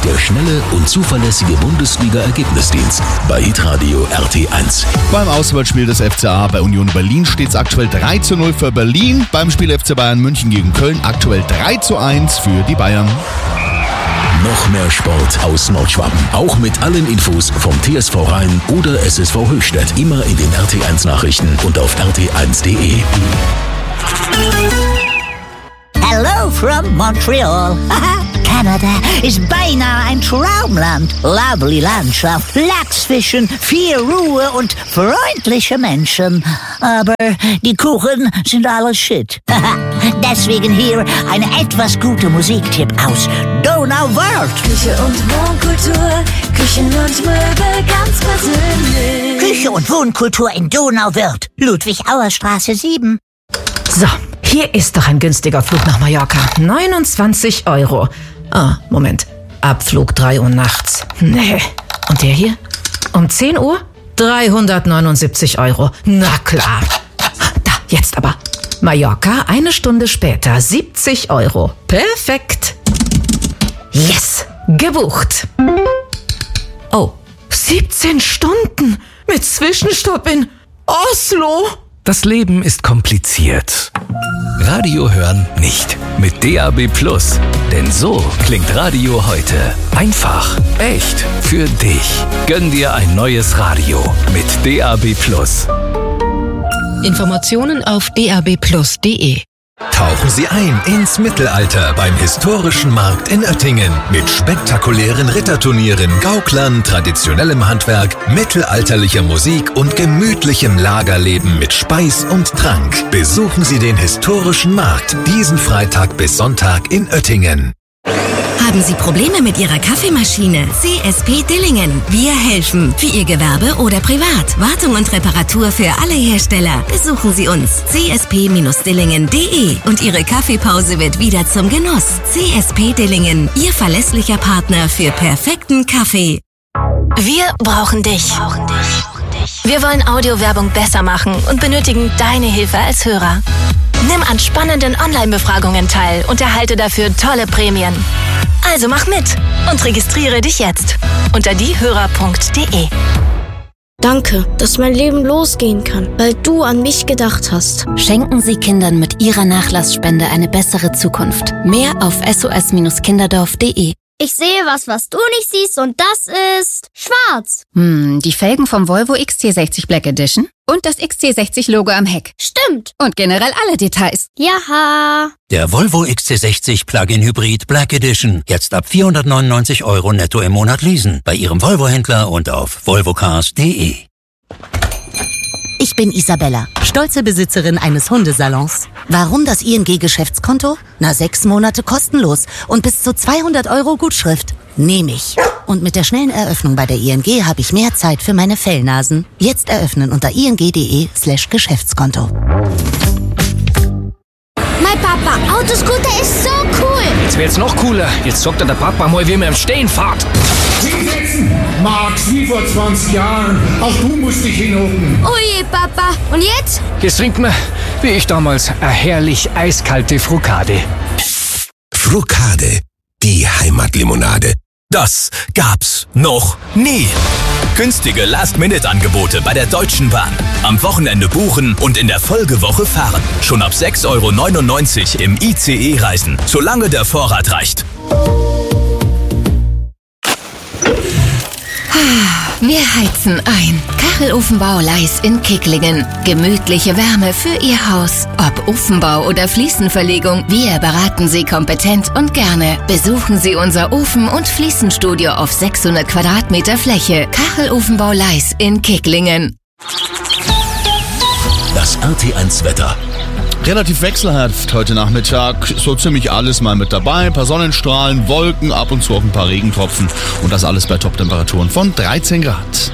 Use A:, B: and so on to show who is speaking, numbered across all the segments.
A: Der schnelle und zuverlässige Bundesliga-Ergebnisdienst bei Hitradio RT1.
B: Beim Auswärtsspiel des FCA bei Union Berlin steht es aktuell 3:0 für Berlin. Beim Spiel FC Bayern München gegen Köln aktuell 3:1 für die Bayern.
A: Noch mehr Sport aus Nordschwaben. Auch mit allen Infos vom TSV Rhein oder SSV Höchstädt. Immer in den RT1 Nachrichten und auf rt1.de.
C: Hello from Montreal. Kanada ist beinahe ein Traumland. Lovely Landschaft, Lachsfischen, viel Ruhe und freundliche Menschen. Aber die Kuchen sind alles Shit. Deswegen hier ein etwas guter Musiktipp aus Donauwörth.
D: Küche und Wohnkultur, Küchen und Möbel ganz persönlich.
C: Küche und Wohnkultur in Donauwörth, Ludwig-Auer-Straße 7.
E: So, hier ist doch ein günstiger Flug nach Mallorca. 29 €. Ah, Moment. Abflug 3 Uhr nachts. Nee. Und der hier? Um 10 Uhr? 379 €. Na klar. Da, jetzt aber. Mallorca, 1 Stunde später, 70 €. Perfekt. Yes, gebucht. Oh, 17 Stunden mit Zwischenstopp in Oslo.
F: Das Leben ist kompliziert. Radio hören nicht. Mit DAB+. Denn so klingt Radio heute. Einfach, echt, für dich. Gönn dir ein neues Radio mit DAB+.
G: Informationen auf dab+.de.
H: Tauchen Sie ein ins Mittelalter beim historischen Markt in Oettingen mit spektakulären Ritterturnieren, Gauklern, traditionellem Handwerk, mittelalterlicher Musik und gemütlichem Lagerleben mit Speis und Trank. Besuchen Sie den historischen Markt diesen Freitag bis Sonntag in Oettingen.
I: Haben Sie Probleme mit Ihrer Kaffeemaschine? CSP Dillingen. Wir helfen. Für Ihr Gewerbe oder privat. Wartung und Reparatur für alle Hersteller. Besuchen Sie uns. csp-dillingen.de. Und Ihre Kaffeepause wird wieder zum Genuss. CSP Dillingen. Ihr verlässlicher Partner für perfekten Kaffee.
J: Wir brauchen dich. Wir wollen Audiowerbung besser machen und benötigen deine Hilfe als Hörer. Nimm an spannenden Online-Befragungen teil und erhalte dafür tolle Prämien. Also mach mit und registriere dich jetzt unter diehörer.de.
K: Danke, dass mein Leben losgehen kann, weil du an mich gedacht hast.
L: Schenken Sie Kindern mit Ihrer Nachlassspende eine bessere Zukunft. Mehr auf sos-kinderdorf.de.
K: Ich sehe was du nicht siehst und das ist schwarz.
M: Die Felgen vom Volvo XC60 Black Edition und das XC60-Logo am Heck.
K: Stimmt.
M: Und generell alle Details.
K: Jaha.
N: Der Volvo XC60 Plug-in Hybrid Black Edition. Jetzt ab 499 € netto im Monat leasen. Bei Ihrem Volvo-Händler und auf volvocars.de.
O: Ich bin Isabella, stolze Besitzerin eines Hundesalons. Warum das ING-Geschäftskonto? 6 Monate kostenlos und bis zu 200 € Gutschrift. Nehme ich. Und mit der schnellen Eröffnung bei der ING habe ich mehr Zeit für meine Fellnasen. Jetzt eröffnen unter ing.de/Geschäftskonto.
K: Mein Papa, Autoscooter ist so cool.
F: Jetzt wird's noch cooler. Jetzt sagt der Papa mal, wie man im Stehen fährt.
P: Hinsetzen! Max, wie vor 20 Jahren. Auch du musst dich hinhocken.
K: Oh je, Papa. Und jetzt?
F: Jetzt trinkt man, wie ich damals, eine herrlich eiskalte Frucade.
H: Frucade, die Heimatlimonade. Das gab's noch nie. Günstige Last-Minute-Angebote bei der Deutschen Bahn. Am Wochenende buchen und in der Folgewoche fahren. Schon ab 6,99 € im ICE reisen, solange der Vorrat reicht.
G: Wir heizen ein. Kachelofenbau Leis in Kicklingen. Gemütliche Wärme für Ihr Haus. Ob Ofenbau oder Fliesenverlegung, wir beraten Sie kompetent und gerne. Besuchen Sie unser Ofen- und Fliesenstudio auf 600 Quadratmeter Fläche. Kachelofenbau Leis in Kicklingen.
A: Das RT1 Wetter.
B: Relativ wechselhaft heute Nachmittag, so ziemlich alles mal mit dabei. Ein paar Sonnenstrahlen, Wolken, ab und zu auch ein paar Regentropfen und das alles bei Toptemperaturen von 13 Grad.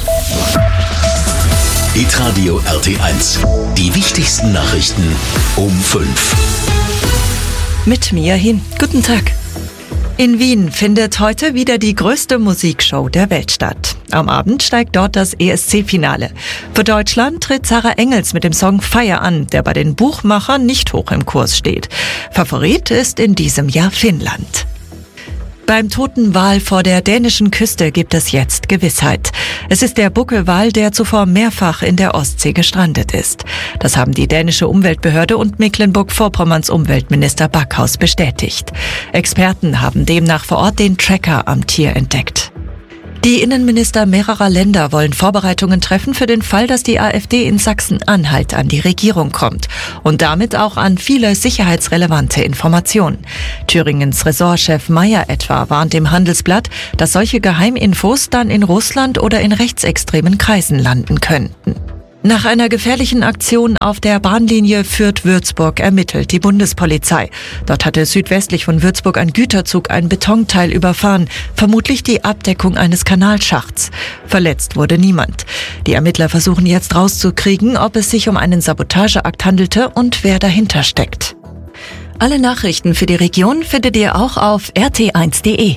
A: Hitradio RT1. Die wichtigsten Nachrichten um 5.
Q: Mit Mia Hin. Guten Tag. In Wien findet heute wieder die größte Musikshow der Welt statt. Am Abend steigt dort das ESC-Finale. Für Deutschland tritt Sarah Engels mit dem Song Fire an, der bei den Buchmachern nicht hoch im Kurs steht. Favorit ist in diesem Jahr Finnland. Beim toten Wal vor der dänischen Küste gibt es jetzt Gewissheit. Es ist der Buckelwal, der zuvor mehrfach in der Ostsee gestrandet ist. Das haben die dänische Umweltbehörde und Mecklenburg-Vorpommerns Umweltminister Backhaus bestätigt. Experten haben demnach vor Ort den Tracker am Tier entdeckt. Die Innenminister mehrerer Länder wollen Vorbereitungen treffen für den Fall, dass die AfD in Sachsen-Anhalt an die Regierung kommt und damit auch an viele sicherheitsrelevante Informationen. Thüringens Ressortchef Mayer etwa warnt im Handelsblatt, dass solche Geheiminfos dann in Russland oder in rechtsextremen Kreisen landen könnten. Nach einer gefährlichen Aktion auf der Bahnlinie Fürth-Würzburg ermittelt die Bundespolizei. Dort hatte südwestlich von Würzburg ein Güterzug ein Betonteil überfahren, vermutlich die Abdeckung eines Kanalschachts. Verletzt wurde niemand. Die Ermittler versuchen jetzt rauszukriegen, ob es sich um einen Sabotageakt handelte und wer dahinter steckt. Alle Nachrichten für die Region findet ihr auch auf rt1.de.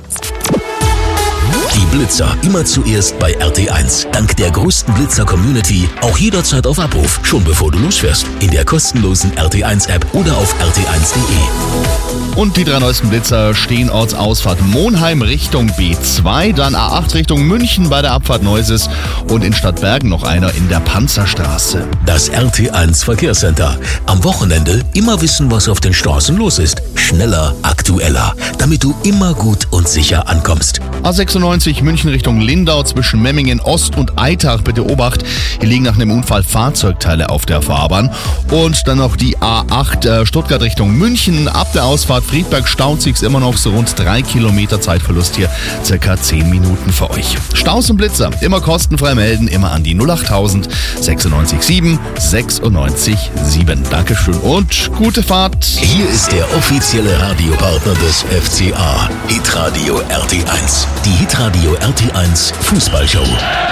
A: Die Blitzer immer zuerst bei RT1. Dank der größten Blitzer-Community auch jederzeit auf Abruf, schon bevor du losfährst. In der kostenlosen RT1-App oder auf rt1.de.
B: Und die 3 neuesten Blitzer stehen Ortsausfahrt Monheim Richtung B2, dann A8 Richtung München bei der Abfahrt Neuses und in Stadtbergen noch einer in der Panzerstraße.
A: Das RT1 Verkehrscenter. Am Wochenende immer wissen, was auf den Straßen los ist. Schneller, aktueller, damit du immer gut und sicher ankommst.
B: A96 München Richtung Lindau zwischen Memmingen Ost und Eitach. Bitte Obacht, hier liegen nach einem Unfall Fahrzeugteile auf der Fahrbahn. Und dann noch die A8 Stuttgart Richtung München. Ab der Ausfahrt Friedberg staut sich's immer noch so rund 3 Kilometer Zeitverlust hier. Circa 10 Minuten für euch. Staus und Blitzer immer kostenfrei melden, immer an die 08000 96 7 96 7. Dankeschön und gute Fahrt.
A: Hier ist der offizielle Radiopartner des FCA. Hitradio RT1. Die Hitradio RT1 Fußballshow.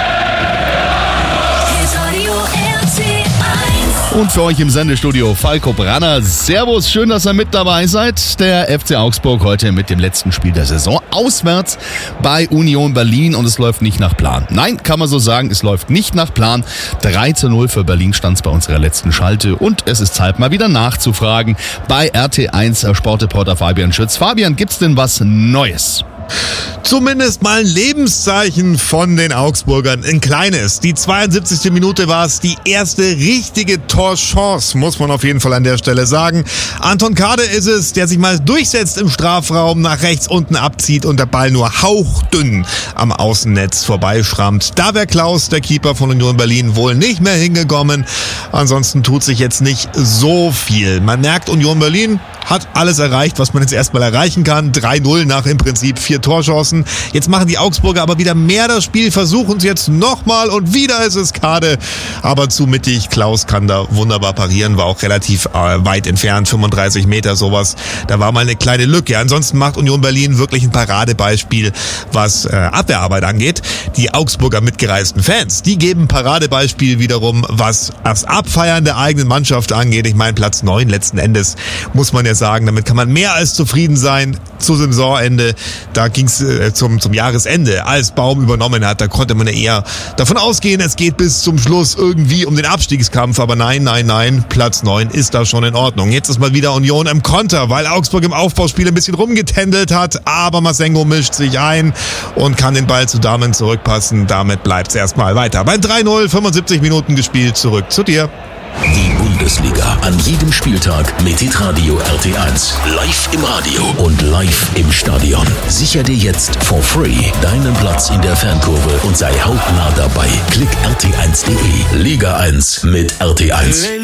B: Und für euch im Sendestudio Falco Branner. Servus, schön, dass ihr mit dabei seid. Der FC Augsburg heute mit dem letzten Spiel der Saison auswärts bei Union Berlin und es läuft nicht nach Plan. Nein, kann man so sagen, es läuft nicht nach Plan. 3:0 für Berlin stand's bei unserer letzten Schalte und es ist Zeit mal wieder nachzufragen bei RT1 Sportreporter Fabian Schütz. Fabian, gibt's denn was Neues?
R: Zumindest mal ein Lebenszeichen von den Augsburgern, ein kleines. Die 72. Minute war es, die erste richtige Torchance, muss man auf jeden Fall an der Stelle sagen. Anton Kade ist es, der sich mal durchsetzt im Strafraum, nach rechts unten abzieht und der Ball nur hauchdünn am Außennetz vorbeischrammt. Da wäre Klaus, der Keeper von Union Berlin, wohl nicht mehr hingekommen. Ansonsten tut sich jetzt nicht so viel. Man merkt, Union Berlin hat alles erreicht, was man jetzt erstmal erreichen kann. 3:0 nach im Prinzip 4 Torchancen. Jetzt machen die Augsburger aber wieder mehr das Spiel, versuchen es jetzt nochmal und wieder ist es Kade. Aber zu mittig, Klaus kann da wunderbar parieren, war auch relativ weit entfernt, 35 Meter sowas. Da war mal eine kleine Lücke. Ansonsten macht Union Berlin wirklich ein Paradebeispiel, was Abwehrarbeit angeht. Die Augsburger mitgereisten Fans, die geben Paradebeispiel wiederum, was das Abfeiern der eigenen Mannschaft angeht. Ich meine, Platz 9 letzten Endes, muss man ja sagen, damit kann man mehr als zufrieden sein. Zu Saisonende, da ging es zum Jahresende, als Baum übernommen hat, da konnte man ja eher davon ausgehen, es geht bis zum Schluss irgendwie um den Abstiegskampf, aber nein, Platz 9 ist da schon in Ordnung. Jetzt ist mal wieder Union im Konter, weil Augsburg im Aufbauspiel ein bisschen rumgetändelt hat, aber Masengo mischt sich ein und kann den Ball zu Damen zurückpassen, damit bleibt es erstmal weiter. Bei 3:0, 75 Minuten gespielt, zurück zu dir.
A: Die Bundesliga an jedem Spieltag mit Hitradio RT1. Live im Radio und live im Stadion. Sicher dir jetzt for free deinen Platz in der Fankurve und sei hautnah dabei. Klick rt1.de. Liga 1 mit RT1.